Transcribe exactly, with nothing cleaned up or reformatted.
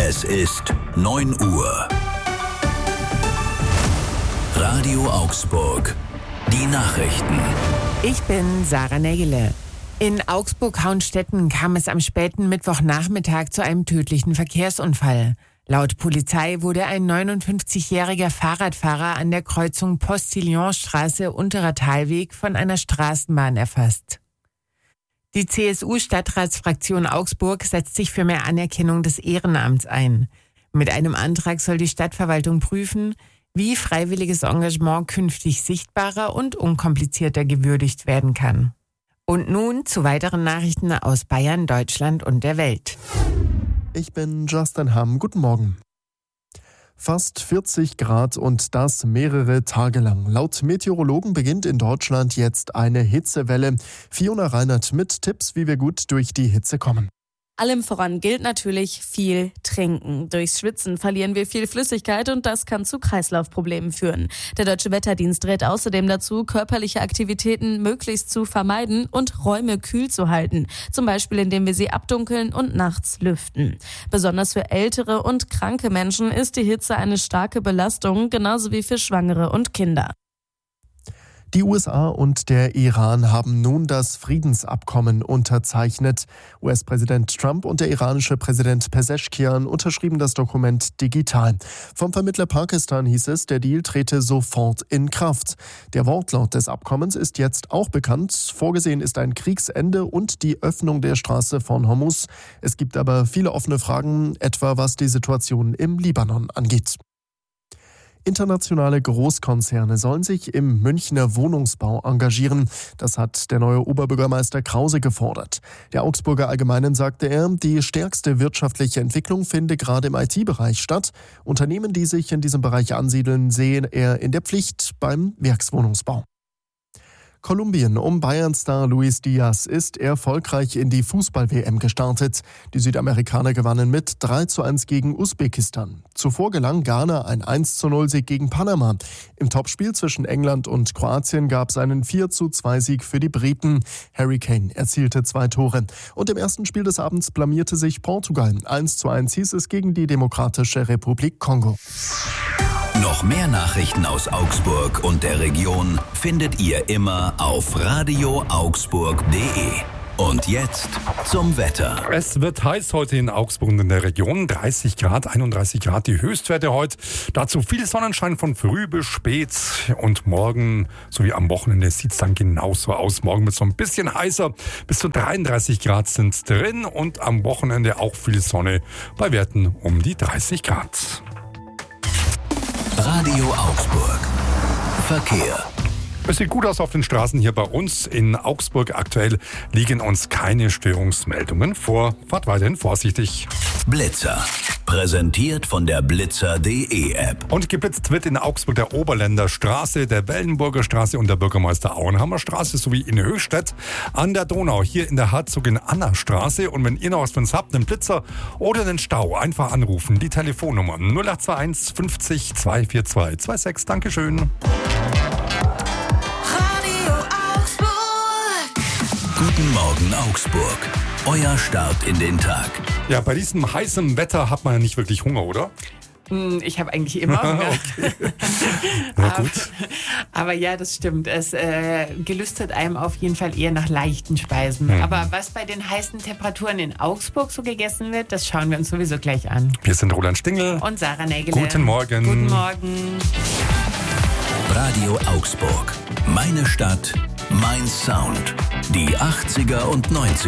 Es ist neun Uhr. Radio Augsburg. Die Nachrichten. Ich bin Sarah Nägele. In Augsburg-Hauenstetten kam es am späten Mittwochnachmittag zu einem tödlichen Verkehrsunfall. Laut Polizei wurde ein neunundfünfzigjähriger Fahrradfahrer an der Kreuzung Postillonstraße Unterer Talweg von einer Straßenbahn erfasst. Die C S U-Stadtratsfraktion Augsburg setzt sich für mehr Anerkennung des Ehrenamts ein. Mit einem Antrag soll die Stadtverwaltung prüfen, wie freiwilliges Engagement künftig sichtbarer und unkomplizierter gewürdigt werden kann. Und nun zu weiteren Nachrichten aus Bayern, Deutschland und der Welt. Ich bin Justin Hamm. Guten Morgen. Fast vierzig Grad und das mehrere Tage lang. Laut Meteorologen beginnt in Deutschland jetzt eine Hitzewelle. Fiona Reinert mit Tipps, wie wir gut durch die Hitze kommen. Allem voran gilt natürlich viel trinken. Durchs Schwitzen verlieren wir viel Flüssigkeit und das kann zu Kreislaufproblemen führen. Der Deutsche Wetterdienst rät außerdem dazu, körperliche Aktivitäten möglichst zu vermeiden und Räume kühl zu halten. Zum Beispiel, indem wir sie abdunkeln und nachts lüften. Besonders für ältere und kranke Menschen ist die Hitze eine starke Belastung, genauso wie für Schwangere und Kinder. Die U S A und der Iran haben nun das Friedensabkommen unterzeichnet. U S-Präsident Trump und der iranische Präsident Pezeshkian unterschrieben das Dokument digital. Vom Vermittler Pakistan hieß es, der Deal trete sofort in Kraft. Der Wortlaut des Abkommens ist jetzt auch bekannt. Vorgesehen ist ein Kriegsende und die Öffnung der Straße von Hormuz. Es gibt aber viele offene Fragen, etwa was die Situation im Libanon angeht. Internationale Großkonzerne sollen sich im Münchner Wohnungsbau engagieren. Das hat der neue Oberbürgermeister Krause gefordert. Der Augsburger Allgemeinen sagte er, die stärkste wirtschaftliche Entwicklung finde gerade im I T-Bereich statt. Unternehmen, die sich in diesem Bereich ansiedeln, sehen er in der Pflicht beim Werkswohnungsbau. Kolumbien um Bayern-Star Luis Diaz ist erfolgreich in die Fußball-W M gestartet. Die Südamerikaner gewannen mit drei zu eins gegen Usbekistan. Zuvor gelang Ghana ein eins zu null Sieg gegen Panama. Im Topspiel zwischen England und Kroatien gab es einen vier zu zwei Sieg für die Briten. Harry Kane erzielte zwei Tore. Und im ersten Spiel des Abends blamierte sich Portugal. eins zu eins hieß es gegen die Demokratische Republik Kongo. Noch mehr Nachrichten aus Augsburg und der Region findet ihr immer auf radio augsburg punkt de. Und jetzt zum Wetter. Es wird heiß heute in Augsburg und in der Region. dreißig Grad, einunddreißig Grad die Höchstwerte heute. Dazu viel Sonnenschein von früh bis spät. Und morgen sowie am Wochenende sieht es dann genauso aus. Morgen wird es so ein bisschen heißer. Bis zu dreiunddreißig Grad sind drin. Und am Wochenende auch viel Sonne bei Werten um die dreißig Grad. Radio Augsburg. Verkehr. Es sieht gut aus auf den Straßen hier bei uns. In Augsburg aktuell liegen uns keine Störungsmeldungen vor. Fahrt weiterhin vorsichtig. Blitzer. Präsentiert von der blitzer punkt de App. Und geblitzt wird in Augsburg der Oberländer Straße, der Wellenburger Straße und der Bürgermeister Auenhammer Straße sowie in Höchstädt an der Donau, hier in der Herzogin Anna Straße. Und wenn ihr noch was für uns habt, einen Blitzer oder einen Stau, einfach anrufen. Die Telefonnummer null acht zwei eins fünfzig zwei vier zwei zwei sechs. Dankeschön. Guten Morgen Augsburg. Euer Start in den Tag. Ja, bei diesem heißen Wetter hat man ja nicht wirklich Hunger, oder? Ich habe eigentlich immer Hunger. Okay. Na gut. Aber, aber ja, das stimmt. Es äh, gelüstet einem auf jeden Fall eher nach leichten Speisen. Mhm. Aber was bei den heißen Temperaturen in Augsburg so gegessen wird, das schauen wir uns sowieso gleich an. Wir sind Roland Stingel und Sarah Nägele. Guten Morgen. Guten Morgen. Radio Augsburg. Meine Stadt, mein Sound. Die achtziger und neunziger.